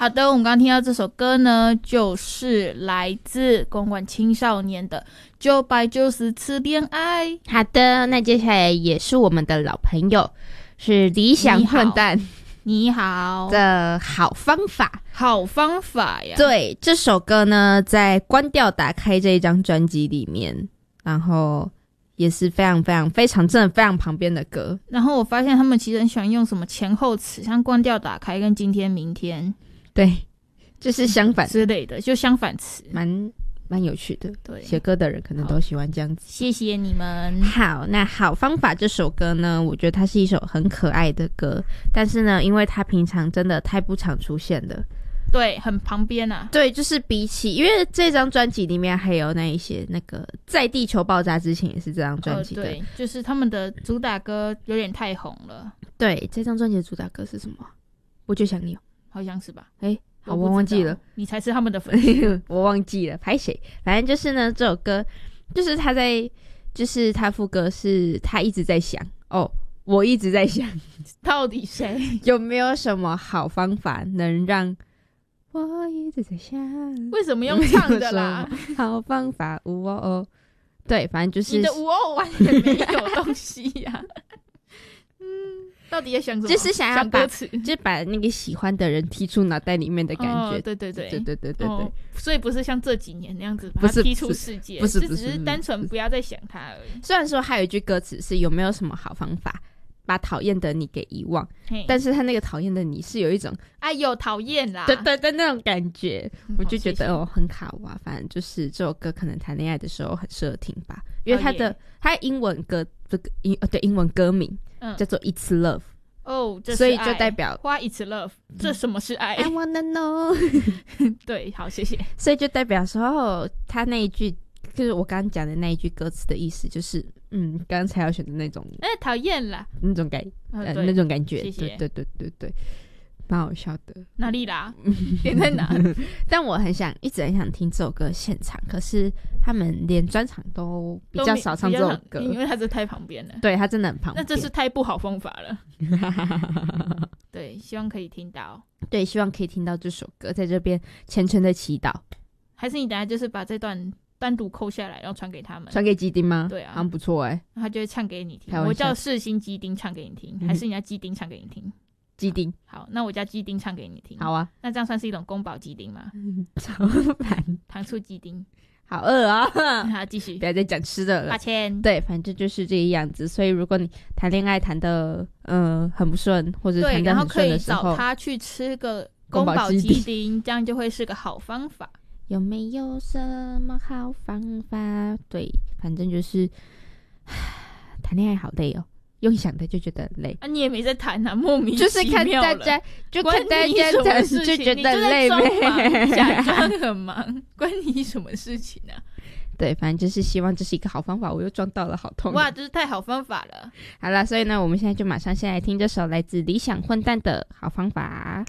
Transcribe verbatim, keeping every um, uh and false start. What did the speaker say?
好的，我们刚刚听到这首歌呢，就是来自公馆青少年的九百九十次恋爱。 好的，那接下来也是我们的老朋友，是理想混蛋你好的好方法。 好方法呀。 对，这首歌呢在关掉打开这一张专辑里面，然后也是非常非常非常真的非常旁边的歌。 然后我发现他们其实很喜欢用什么前后词，像关掉打开跟今天明天， 对，就是相反之类的，就相反词， 蛮蛮有趣的。 对， 写歌的人可能都喜欢这样子。 谢谢你们。 好，那好方法这首歌呢，我觉得它是一首很可爱的歌，但是呢，因为它平常真的太不常出现了。 对，很旁边啊。 对，就是比起，因为这张专辑里面还有那一些那个在地球爆炸之前也是这张专辑的、 呃、对，就是他们的主打歌有点太红了。 对，这张专辑的主打歌是什么？我就想你哦， 好像是吧？ 哎、欸，好，我忘记了， 你才是他们的粉丝。 我忘记了，拍谁？反正就是呢，这首歌就是他在，就是他副歌是他一直在想哦，我一直在想， 到底谁有没有什么好方法能让。我一直在想， 为什么用唱的啦？ 好方法，呜哦哦，对，反正就是你的呜哦完全没有东西呀、啊。嗯，到底在想什么？ 就是想要把歌词， 就是把那个喜欢的人踢出脑袋里面的感觉。 哦、对对对对对对对对、哦。 所以不是像这几年那样子把他踢出世界， 不是不是， 只是单纯不要再想他而已。 虽然说还有一句歌词是有没有什么好方法？把讨厌的你给遗忘，但是他那个讨厌的你是有一种哎呦讨厌啦， 对对对那种感觉， 嗯、 我就觉得谢谢哦很卡哇。反正就是这首歌可能谈恋爱的时候很适合听吧，因为他的、哦、他英文歌这个英对英文歌名、嗯、叫做 It's Love 哦，这是所以就代表 What It's Love， 这什么是爱 I wanna know 对，好谢谢。 所以就代表说、哦、他那一句就是我刚刚讲的那一句歌词的意思，就是嗯，刚才要选的那种， 哎、欸，讨厌啦， 那种感，呃，呃那种感觉，谢谢，对对对对对，蛮好笑的。 哪里啦？点在哪？ 但我很想，一直很想听这首歌现场，可是他们连专场都比较少唱这首歌， 因为他是太旁边了。 对，他真的很旁边， 那这是太不好方法了。对，希望可以听到。 对，希望可以听到这首歌，在这边虔诚的祈祷。 还是你等下就是把这段单独扣下来，然后传给他们， 传给基丁吗？ 对啊， 好像不错哎、欸， 他就会唱给你听。我叫世新基丁唱给你听，嗯、还是人家基丁唱给你听？ 基丁。 好，那我叫基丁唱给你听。 好啊， 那这样算是一种宫保鸡丁吗？ 超烦， 糖醋鸡丁。 好饿啊！ 好，继续， 不要再讲吃的了。 抱歉。 对，反正就是这个样子。所以如果你谈恋爱谈的呃很不顺，或者谈的很顺的时候， 然后可以找他去吃个宫保鸡丁，这样就会是个好方法。 有没有什么好方法？对，反正就是谈恋爱好累哦，用想的就觉得很累啊！你也没在谈啊，莫名就是看大家，就看大家谈就觉得累呗， 假装很忙，关你什么事情啊？ 对，反正就是希望这是一个好方法，我又撞到了，好痛！ 哇，这是太好方法了。 好啦，所以呢，我们现在就马上先来听这首来自理想混蛋的好方法。